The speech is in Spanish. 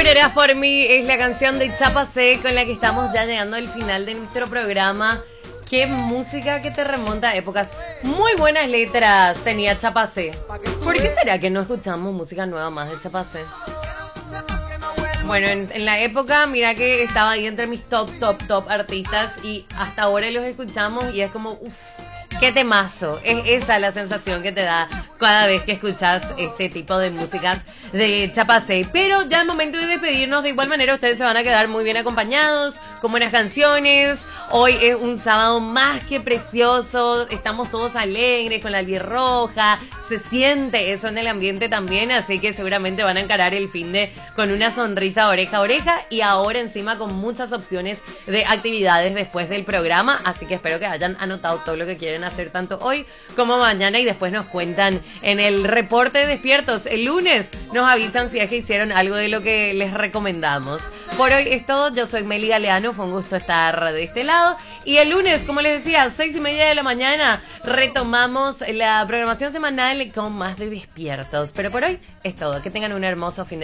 Llorarás por mí es la canción de Chapa C con la que estamos ya llegando al final de nuestro programa. Qué música que te remonta a épocas. Muy buenas letras tenía Chapa C. ¿Por qué será que no escuchamos música nueva más de Chapa C? Bueno, en la época, mira que estaba ahí entre mis top artistas y hasta ahora los escuchamos y es como, uff, qué temazo. Es esa la sensación que te da cada vez que escuchas este tipo de músicas de Chapa C. Pero ya es momento de despedirnos. De igual manera, ustedes se van a quedar muy bien acompañados, con buenas canciones. Hoy es un sábado más que precioso. Estamos todos alegres con la albirroja. Se siente eso en el ambiente también. Así que seguramente van a encarar el finde con una sonrisa oreja a oreja. Y ahora encima con muchas opciones de actividades después del programa. Así que espero que hayan anotado todo lo que quieren hacer tanto hoy como mañana. Y después nos cuentan en el reporte de despiertos. El lunes nos avisan si es que hicieron algo de lo que les recomendamos. Por hoy es todo. Yo soy Meli Galeano. Fue un gusto estar de este lado. Y el lunes, como les decía, 6:30 de la mañana, retomamos la programación semanal con más de despiertos. Pero por hoy es todo. Que tengan un hermoso fin de semana.